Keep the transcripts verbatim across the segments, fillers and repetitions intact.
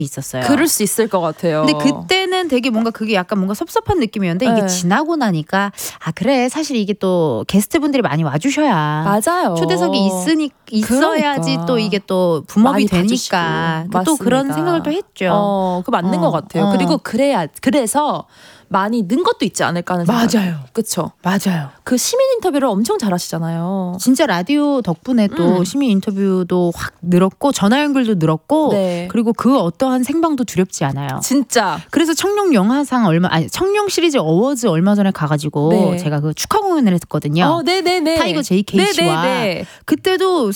있었어요. 그럴 수 있을 것 같아요. 근데 그때는 되게 뭔가 그게 약간 뭔가 섭섭한 느낌이었는데 이게 네. 지나고 나니까 아 그래 사실 이게 또 게스트분들이 많이 와주셔야 맞아요. 초대석이 있으니 있어야지 그러니까. 또 이게 또 붐업이 되니까 또 맞습니다. 그런 생각을 또 했죠. 어, 그 맞는 어, 것 같아요. 어. 그리고 그래야 그래서 많이 는 것도 있지 않을까 하는 생각. 맞아요. 그렇죠. 맞아요. 그 시민 인터뷰를 엄청 잘하시잖아요. 진짜 라디오 덕분에 또 음. 시민 인터뷰도 확 늘었고 전화 연결도 늘었고 네. 그리고 그 어떠한 생방도 두렵지 않아요. 진짜. 그래서 청룡 영화상 얼마 아니 청룡 시리즈 어워즈 얼마 전에 가가지고 네. 제가 그 축하 공연을 했거든요. 어, 네네네. 타이거 제이케이씨와 네네네. 그때도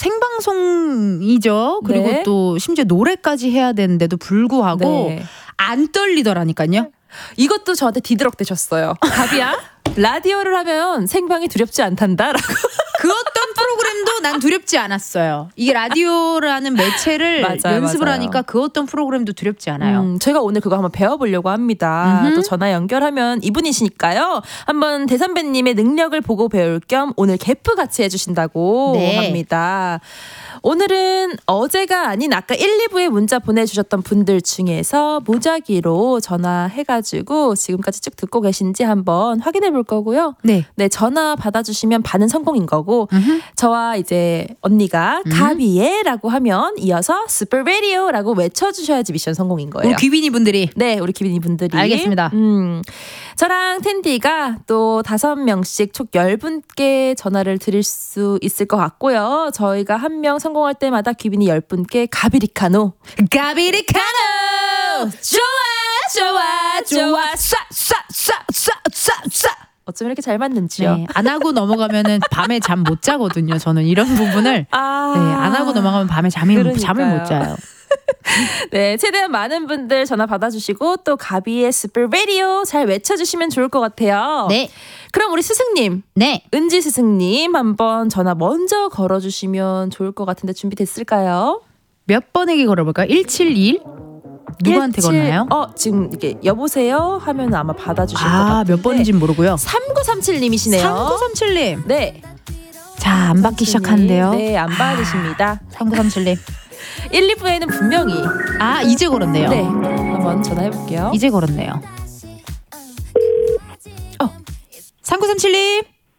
생방송이죠. 그리고 네. 또 심지어 노래까지 해야 되는데도 불구하고 네. 안 떨리더라니까요. 이것도 저한테 디드럭대셨어요. 가비야, 라디오를 하면 생방이 두렵지 않단다라고. 그 어떤 프로그램도 난 두렵지 않았어요. 이게 라디오라는 매체를 맞아요, 연습을 맞아요. 하니까 그 어떤 프로그램도 두렵지 않아요. 음, 제가 오늘 그거 한번 배워보려고 합니다. 음흠. 또 전화 연결하면 이분이시니까요. 한번 대선배님의 능력을 보고 배울 겸 오늘 개프 같이 해주신다고 네. 합니다. 오늘은 어제가 아닌 아까 일, 이 부에 문자 보내주셨던 분들 중에서 무작위로 전화해가지고 지금까지 쭉 듣고 계신지 한번 확인해 볼 거고요. 네. 네, 전화 받아주시면 반은 성공인 거고 음흠. 저와 이제 언니가 음. 가비예라고 하면 이어서 스페 라디오라고 외쳐주셔야지 미션 성공인 거예요. 우리 귀빈이 분들이 네, 우리 기빈이 분들이. 알겠습니다. 음, 저랑 텐디가 또 다섯 명씩 총 열 분께 전화를 드릴 수 있을 것 같고요. 저희가 한 명 성공할 때마다 기빈이 열 분께 가비리카노. 가비리카노 좋아, 좋아, 좋아, 쏴, 쏴, 쏴, 쏴, 쏴, 쏴. 어쩜 이렇게 잘 맞는지요. 네, 안 하고 넘어가면은 밤에 잠 못 자거든요. 저는 이런 부분을 아, 네, 안 하고 넘어가면 밤에 잠이 그러니까요. 잠을 못 자요. 네, 최대한 많은 분들 전화 받아주시고 또 가비의 스페 라디오 잘 외쳐주시면 좋을 것 같아요. 네, 그럼 우리 스승님, 네. 은지 스승님 한번 전화 먼저 걸어주시면 좋을 것 같은데 준비됐을까요? 몇 번에게 걸어볼까요? 일칠이일 누구한테 일칠 걸나요? 어, 지금 이게 여보세요 하면 아마 받아주실 것 아, 같은데 몇 번인지는 모르고요. 삼구삼칠님이시네요. 삼구삼칠님. 네. 자, 안 받기 시작하는데요. 네, 안 받으십니다. 삼구삼칠님. 일, 이 부에는 분명히 아, 이제 걸었네요. 네, 한번 전화해볼게요. 이제 걸었네요. 어, 삼구삼칠님.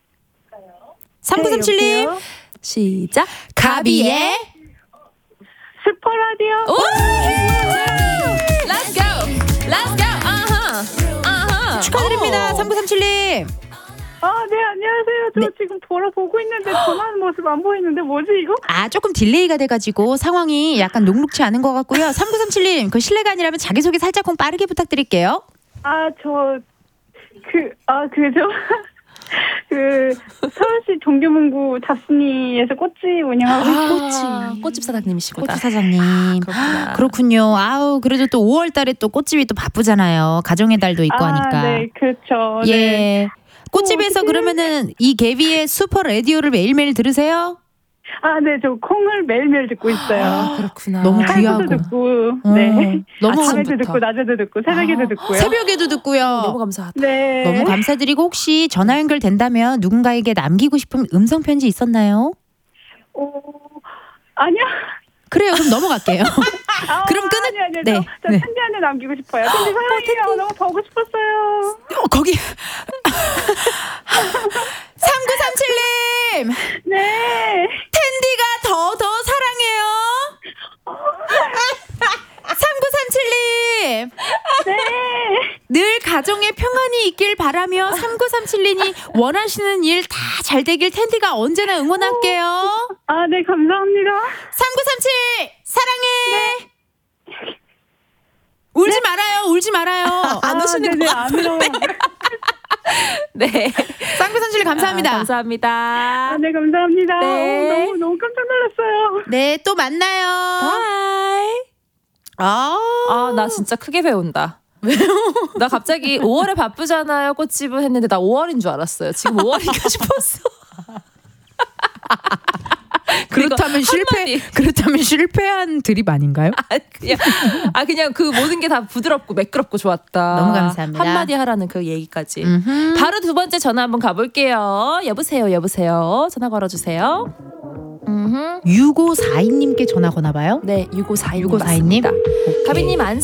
삼구삼칠님. 여보세요? 시작. 가비의 스포 라디오. 오! Let's go. Let's go. 아하. 아하. 축하드립니다. 오. 삼구삼칠님. 아, 네, 안녕하세요. 저 네. 지금 보러 보고 있는데 전화하는 모습 안 보이는데 뭐지 이거? 아, 조금 딜레이가 돼가지고 상황이 약간 녹록치 않은 것 같고요. 삼구삼칠님, 그 실례가 아니라면 자기소개 살짝쿵 빠르게 부탁드릴게요. 아, 저 그, 아, 그죠? 그 서울시 종교문구 잡순이에서 꽃집 운영하고 있어요. 아, 꽃집 사장님이시구나. 꽃집 사장님. 그렇구나. 그렇군요. 아우, 그래도 또 오월 달에 또 꽃집이 또 바쁘잖아요. 가정의 달도 있고 아, 하니까. 네, 그렇죠. 예. 네. 꽃집에서 어, 어떡해. 그러면은 이 개비의 슈퍼 라디오를 매일매일 들으세요? 아, 네, 저 콩을 매일매일 듣고 있어요. 아, 그렇구나. 너무 귀- 귀하고. 하루도 듣고, 어, 네. 너무 밤에도 아침부터. 듣고, 낮에도 듣고, 새벽에도 아, 듣고요. 새벽에도 듣고요. 너무 감사하다. 네. 너무 감사드리고 혹시 전화 연결된다면 누군가에게 남기고 싶은 음성 편지 있었나요? 어, 아니요. 그래요. 그럼 넘어갈게요. 아, 그럼 끊을- 아니, 아니, 네, 저, 저 네. 텐디한테 남기고 싶어요. 텐디 사랑해요. 너무 보고 싶었어요. 어, 거기 삼구삼칠님 네. 텐디가 더 더 사랑해요. 삼구삼칠님 네. 늘 가정에 평안이 있길 바라며 삼구삼칠님이 원하시는 일 다 잘 되길 텐디가 언제나 응원할게요. 아, 네, 감사합니다. 삼구삼칠 사랑해. 울지 말아요. 울지 말아요. 안 아, 오시는 네네, 것 안 같은데. 울어요. 네. 삼구삼칠 감사합니다. 아, 감사합니다. 아, 네, 감사합니다. 네. 어, 너무, 너무 깜짝 놀랐어요. 네, 또 만나요. 바이. 아, 아, 나 진짜 크게 배운다. 왜요? 나 갑자기 오월에 바쁘잖아요. 꽃집은 했는데 나 오월인 줄 알았어요. 지금 오월인가 싶었어. 그렇다면 실패 한마디. 그렇다면 실패한 드립 아닌가요? 아, 그냥, 아, 그냥 그 모든 게 다 부드럽고 매끄럽고 좋았다. 너무 감사합니다. 한마디 하라는 그 얘기까지. 음흠. 바로 두 번째 전화 한번 가볼게요. 여보세요, 여보세요. 전화 걸어주세요. 음흠. 육오사이님께 전화 거나 봐요. 네, 육오사이 육오사이님. 가비님 안